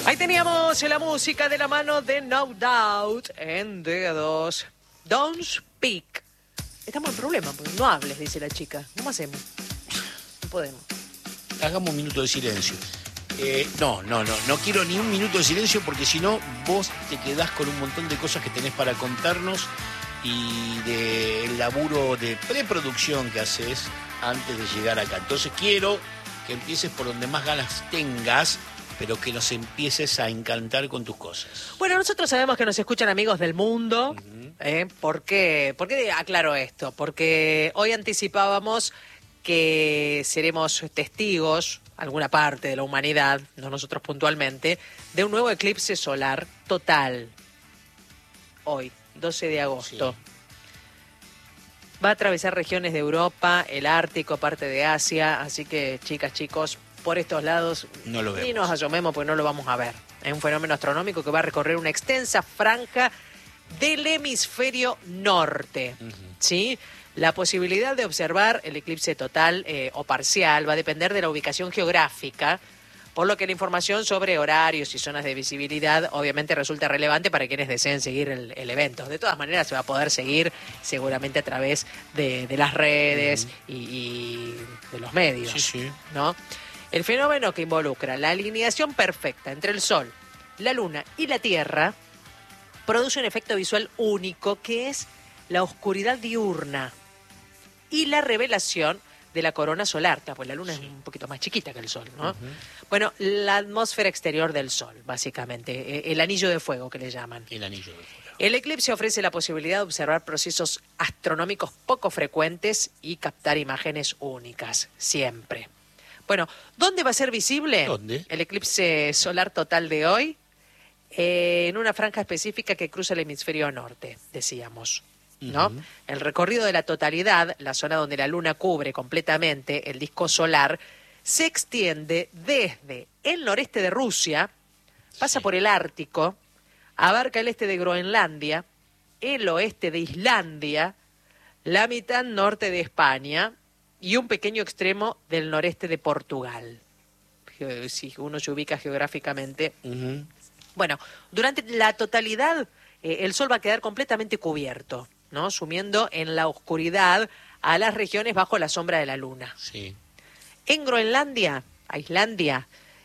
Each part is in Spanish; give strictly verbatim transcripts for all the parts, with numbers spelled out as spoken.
Ahí teníamos la música de la mano de No Doubt en Dedos. Don't speak. Estamos en problema, porque no hables, dice la chica. ¿Cómo hacemos? No podemos. Hagamos un minuto de silencio. Eh, no, no, no, no quiero ni un minuto de silencio porque si no vos te quedás con un montón de cosas que tenés para contarnos y del laburo de preproducción que haces antes de llegar acá. Entonces quiero que empieces por donde más ganas tengas, pero que nos empieces a encantar con tus cosas. Bueno, nosotros sabemos que nos escuchan amigos del mundo. Uh-huh. ¿eh? ¿Por qué? ¿Por qué aclaro esto? Porque hoy anticipábamos que seremos testigos, alguna parte de la humanidad, no nosotros puntualmente, de un nuevo eclipse solar total. Hoy, doce de agosto. Sí. Va a atravesar regiones de Europa, el Ártico, parte de Asia, así que chicas, chicos, por estos lados no lo ni nos asomemos porque no lo vamos a ver. Es un fenómeno astronómico que va a recorrer una extensa franja del hemisferio norte, uh-huh. ¿sí? La posibilidad de observar el eclipse total eh, o parcial va a depender de la ubicación geográfica, por lo que la información sobre horarios y zonas de visibilidad obviamente resulta relevante para quienes deseen seguir el, el evento. De todas maneras se va a poder seguir seguramente a través de, de las redes uh-huh. y, y de los medios, sí, sí. ¿no? El fenómeno que involucra la alineación perfecta entre el Sol, la Luna y la Tierra produce un efecto visual único que es la oscuridad diurna y la revelación de la corona solar, pues la Luna sí. es un poquito más chiquita que el Sol, ¿no? Uh-huh. Bueno, la atmósfera exterior del Sol, básicamente, el anillo de fuego que le llaman. El anillo de fuego. El eclipse ofrece la posibilidad de observar procesos astronómicos poco frecuentes y captar imágenes únicas, siempre. Bueno, ¿dónde va a ser visible? ¿Dónde? El eclipse solar total de hoy, eh, en una franja específica que cruza el hemisferio norte, decíamos. ¿no? Uh-huh. El recorrido de la totalidad, la zona donde la Luna cubre completamente el disco solar, se extiende desde el noreste de Rusia, pasa sí. por el Ártico, abarca el este de Groenlandia, el oeste de Islandia, la mitad norte de España y un pequeño extremo del noreste de Portugal. Si uno se ubica geográficamente. Uh-huh. Bueno, durante la totalidad eh, el Sol va a quedar completamente cubierto, ¿no? Sumiendo en la oscuridad a las regiones bajo la sombra de la Luna. Sí. En Groenlandia, a Islandia,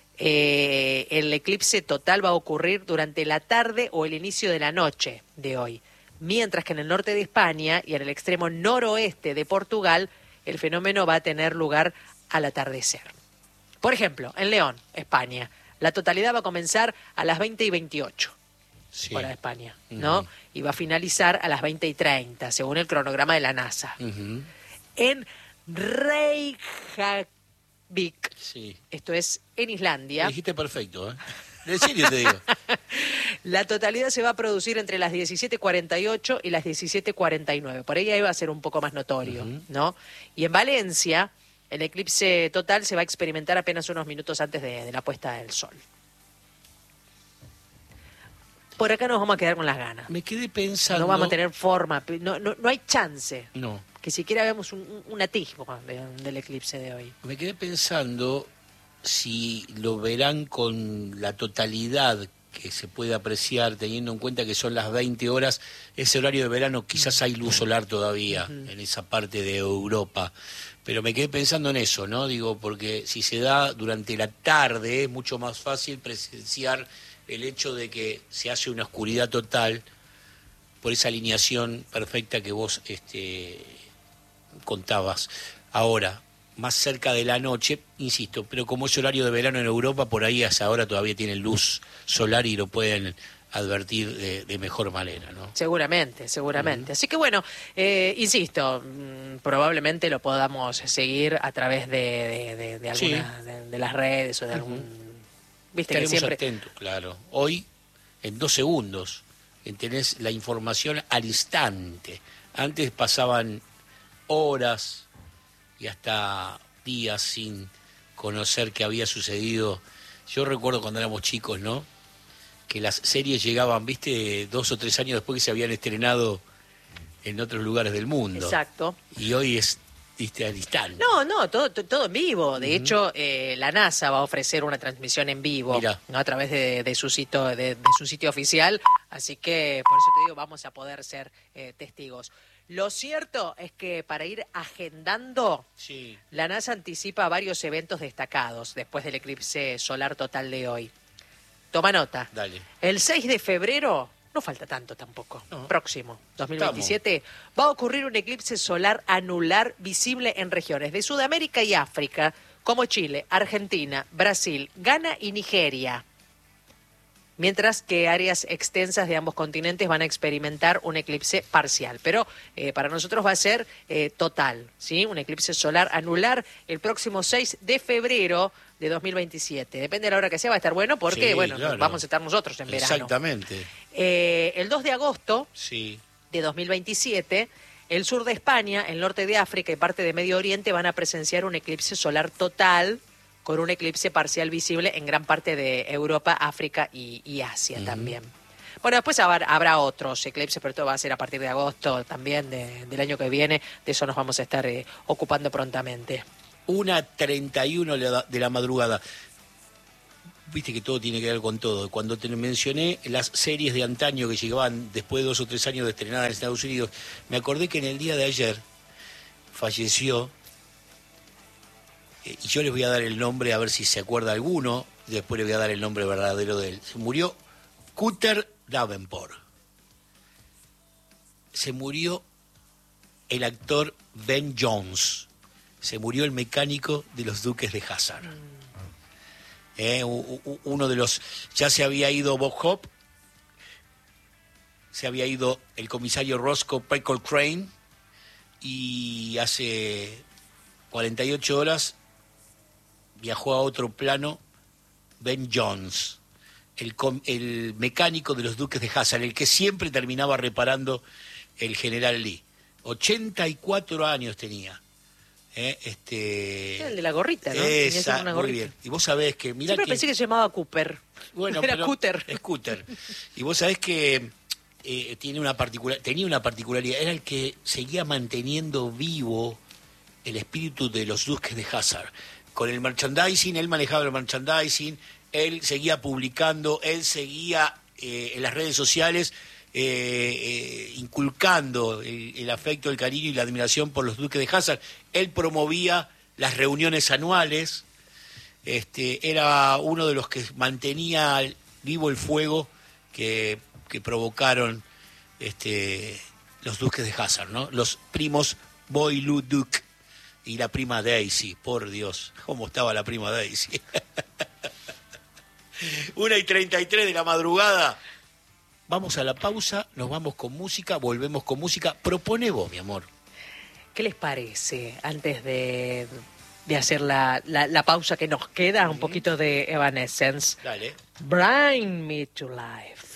eh, el eclipse total va a ocurrir durante la tarde o el inicio de la noche de hoy, mientras que en el norte de España y en el extremo noroeste de Portugal, el fenómeno va a tener lugar al atardecer. Por ejemplo, en León, España, la totalidad va a comenzar a las veinte y veintiocho. Sí. Hora de España, ¿no? Uh-huh. Y va a finalizar a las veinte y treinta, según el cronograma de la NASA. Uh-huh. En Reykjavik, sí. esto es en Islandia. Me dijiste perfecto, ¿eh? En serio te digo. La totalidad se va a producir entre las diecisiete cuarenta y ocho y las diecisiete cuarenta y nueve. Por ahí ahí va a ser un poco más notorio, uh-huh. ¿no? Y en Valencia, el eclipse total se va a experimentar apenas unos minutos antes de, de la puesta del sol. Por acá nos vamos a quedar con las ganas. Me quedé pensando... No vamos a tener forma, no, no, no hay chance. No. Que siquiera veamos un, un atisbo de, del eclipse de hoy. Me quedé pensando si lo verán con la totalidad que se puede apreciar, teniendo en cuenta que son las veinte horas, ese horario de verano, quizás hay luz solar todavía uh-huh. en esa parte de Europa. Pero me quedé pensando en eso, ¿no? Digo, porque si se da durante la tarde es mucho más fácil presenciar el hecho de que se hace una oscuridad total por esa alineación perfecta que vos este, contabas. Ahora, más cerca de la noche, insisto, pero como es horario de verano en Europa, por ahí hasta ahora todavía tienen luz solar y lo pueden advertir de, de mejor manera, ¿no? Seguramente, seguramente. Uh-huh. Así que bueno, eh, insisto, mmm, probablemente lo podamos seguir a través de, de, de, de alguna sí. de, de las redes o de uh-huh. algún... Viste Estaremos que siempre... atentos, claro. Hoy, en dos segundos, tenés la información al instante. Antes pasaban horas y hasta días sin conocer qué había sucedido. Yo recuerdo cuando éramos chicos, ¿no? Que las series llegaban, viste, dos o tres años después que se habían estrenado en otros lugares del mundo. Exacto. Y hoy es Diste al instante. No, no, todo, to- todo en vivo. De uh-huh. hecho, eh, la NASA va a ofrecer una transmisión en vivo, ¿no? A través de, de su sitio, de, de su sitio oficial. Así que, por eso te digo, vamos a poder ser eh, testigos. Lo cierto es que para ir agendando, sí. la NASA anticipa varios eventos destacados después del eclipse solar total de hoy. Toma nota. Dale. El seis de febrero, no falta tanto tampoco, no. próximo, dos mil veintisiete, Estamos. va a ocurrir un eclipse solar anular visible en regiones de Sudamérica y África, como Chile, Argentina, Brasil, Ghana y Nigeria. Mientras que áreas extensas de ambos continentes van a experimentar un eclipse parcial. Pero eh, para nosotros va a ser eh, total, ¿sí? Un eclipse solar anular el próximo seis de febrero de dos mil veintisiete. Depende de la hora que sea, va a estar bueno porque, sí, bueno, claro. vamos a estar nosotros en verano. Exactamente. Eh, el dos de agosto sí. de dos mil veintisiete, el sur de España, el norte de África y parte de Medio Oriente van a presenciar un eclipse solar total con un eclipse parcial visible en gran parte de Europa, África y, y Asia uh-huh. también. Bueno, después habrá, habrá otros eclipses, pero esto va a ser a partir de agosto también de, del año que viene. De eso nos vamos a estar eh, ocupando prontamente. una treinta y uno de la madrugada. Viste que todo tiene que ver con todo. Cuando te mencioné las series de antaño que llegaban después de dos o tres años de estrenadas en Estados Unidos, me acordé que en el día de ayer falleció, y yo les voy a dar el nombre a ver si se acuerda alguno, después les voy a dar el nombre verdadero de él. Se murió Cutter Davenport. Se murió el actor Ben Jones. Se murió el mecánico de los Duques de Hazzard. Eh, uno de los... Ya se había ido Bob Hope, se había ido el comisario Roscoe Pickle Crane, y hace cuarenta y ocho horas viajó a otro plano Ben Jones, el, el mecánico de los Duques de Hazzard, el que siempre terminaba reparando el general Lee. ochenta y cuatro años tenía. Eh, este... Era el de la gorrita, ¿no? Esa, una gorrita. Muy bien. Y vos sabés que... Mirá siempre que... pensé que se llamaba Cooper. Bueno, era pero Cutter. Es Cutter. Y vos sabés que eh, tiene una particular, tenía una particularidad, era el que seguía manteniendo vivo el espíritu de los Duques de Hazzard. Con el merchandising, él manejaba el merchandising, él seguía publicando, él seguía eh, en las redes sociales eh, eh, inculcando el, el afecto, el cariño y la admiración por los Duques de Hazzard. Él promovía las reuniones anuales, este, era uno de los que mantenía vivo el fuego que, que provocaron este, los Duques de Hazzard, ¿no? Los primos Boy-Lou Duke y la prima Daisy, por Dios, cómo estaba la prima Daisy. Una y treinta y tres de la madrugada. Vamos a la pausa, nos vamos con música, volvemos con música. Propone vos, mi amor. ¿Qué les parece, antes de, de hacer la, la, la pausa que nos queda, un poquito de Evanescence? Dale. Bring Me to Life.